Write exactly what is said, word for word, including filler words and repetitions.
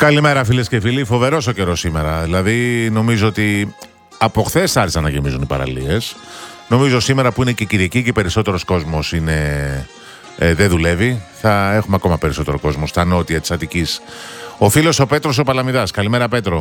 Καλημέρα φίλες και φίλοι, φοβερός ο καιρός σήμερα. Δηλαδή νομίζω ότι από χθες άρχισαν να γεμίζουν οι παραλίες. Νομίζω σήμερα που είναι και Κυριακή και περισσότερος κόσμος είναι, ε, δεν δουλεύει, θα έχουμε ακόμα περισσότερο κόσμο στα νότια της Αττικής. Ο φίλος ο Πέτρος ο Παλαμιδάς. Καλημέρα Πέτρο.